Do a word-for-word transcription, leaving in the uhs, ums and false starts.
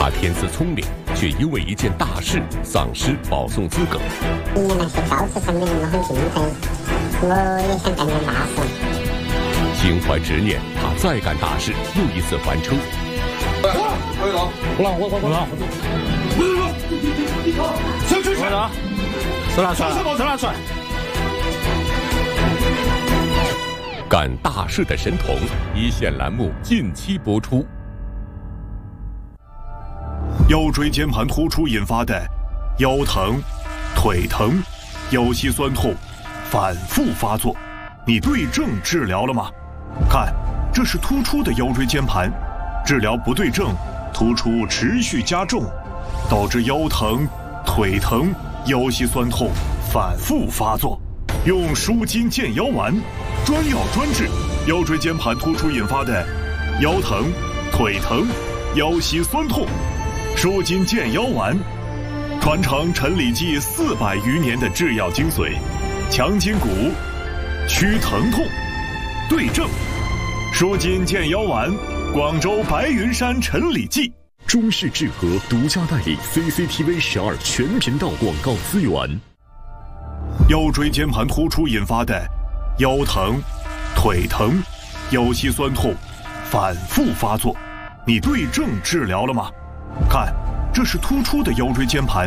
他天资聪明，却因为一件大事丧失保送资格。 因为那些高职生的人都很敬佩，我也想干点大事。 心怀执念，他再干大事，又一次翻车。 可以了，不让我我我让。小区选的，手拿出来，手拿出来。 干大事的神童，一线栏目近期播出。 腰椎间盘突出引发的腰疼、腿疼、腰膝酸痛反复发作，你对症治疗了吗？看，这是突出的腰椎间盘，治疗不对症，突出持续加重，导致腰疼、腿疼、腰膝酸痛反复发作。用舒筋健腰丸，专药专治腰椎间盘突出引发的腰疼、腿疼、腰膝酸痛。舒筋健腰丸，传承陈李济四百余年的制药精髓，强筋骨，祛疼痛，对症。舒筋健腰丸，广州白云山陈李济。 中视智和独家代理 C C T V 十二全频道广告资源。 腰椎间盘突出引发的腰疼、腿疼、腰膝酸痛反复发作，你对症治疗了吗？看，这是突出的腰椎间盘，